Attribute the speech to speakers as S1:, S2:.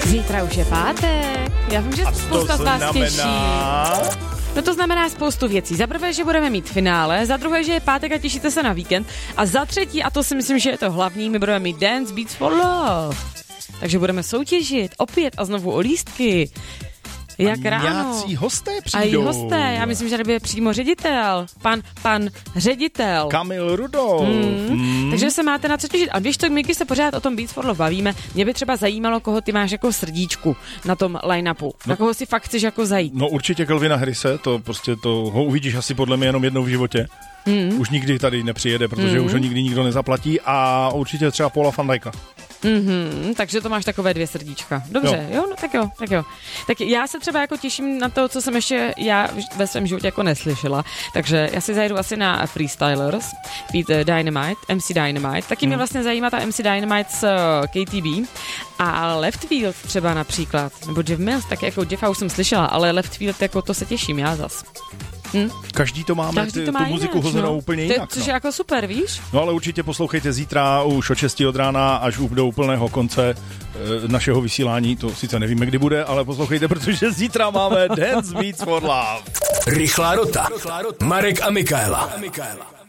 S1: Zítra už je pátek. Já vím, že spousta z vás těší. No to znamená spoustu věcí. Za prvé, že budeme mít finále, za druhé, že je pátek a těšíte se na víkend a za třetí, a to si myslím, že je to hlavní, my budeme mít Dance Beats for Love. Takže budeme soutěžit opět a znovu o lístky. Jak ráno.
S2: Nějací hosté přijdou.
S1: A i hosté, já myslím, že tady bude přímo ředitel, pan ředitel.
S2: Kamil Rudolf.
S1: Takže se máte na co těšit. A když to, my když se pořád o tom Beats for Love bavíme, mě by třeba zajímalo, koho ty máš jako srdíčku na tom line-upu. Na koho si fakt chceš jako zajít.
S2: No určitě Calvina Harrise, to ho uvidíš asi podle mě jenom jednou v životě. Už nikdy tady nepřijede, protože už ho nikdy nikdo nezaplatí a určitě třeba Paula van Dijka.
S1: Takže to máš takové 2 srdíčka. Dobře, jo, no tak jo. Tak já se třeba jako těším na to, co jsem ještě já ve svém životě jako neslyšela. Takže já si zajdu asi na Freestylers, Dynamite, MC Dynamite. Taky mě vlastně zajímá ta MC Dynamite s KTB. A Leftfield třeba například, nebo Jeff Mills, tak jako Jeffa už jsem slyšela, ale Leftfield jako to se těším já zas.
S2: Každý to máme, tu muziku hozenou úplně jinak.
S1: Což je jako super, víš?
S2: No ale určitě poslouchejte zítra už od 6 od rána až do úplného konce našeho vysílání. To sice nevíme, kdy bude, ale poslouchejte, protože zítra máme Dance Beats for Love.
S3: Rychlá rota. Marek a Michaela.